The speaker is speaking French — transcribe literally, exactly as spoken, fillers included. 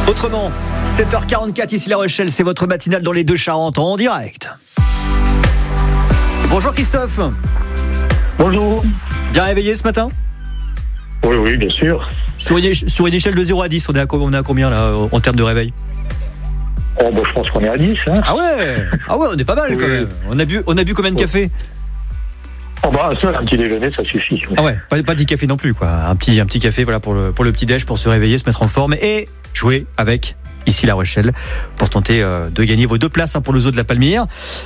Autrement, sept heures quarante-quatre ici La Rochelle, c'est votre matinale dans les deux Charentes en direct. Bonjour Christophe. Bonjour. Bien réveillé ce matin ? Oui, oui, bien sûr. Sur une, sur une échelle de zéro à dix, on est à, on est à combien là en termes de réveil ? Oh, bah, je pense qu'on est à dix. Hein. Ah ouais, ah ouais, on est pas mal oui. quand même. On a bu, on a bu combien de café ? Oh bah, ça, un petit déjeuner, ça suffit. Ah ouais, pas, pas dix cafés non plus quoi. Un petit, un petit café voilà pour le, pour le petit déj, pour se réveiller, se mettre en forme et jouer avec ici La Rochelle pour tenter euh, de gagner vos deux places hein, pour le zoo de la Palmyre.